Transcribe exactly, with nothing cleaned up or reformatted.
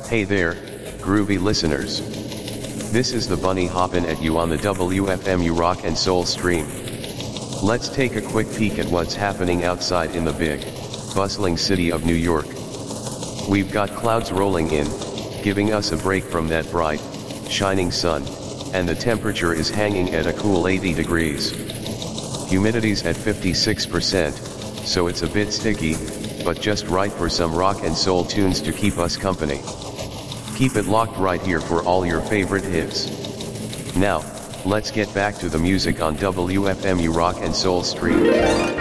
Hey there, groovy listeners. This is the Bunny hoppin' at you on the W F M U Rock and Soul stream. Let's take a quick peek at what's happening outside in the big, bustling city of New York. We've got clouds rolling in, giving us a break from that bright, shining sun, and the temperature is hanging at a cool eighty degrees. Humidity's at fifty-six percent, so it's a bit sticky, but just right for some rock and soul tunes to keep us company. Keep it locked right here for all your favorite hits. Now, let's get back to the music on W F M U Rock and Soul stream.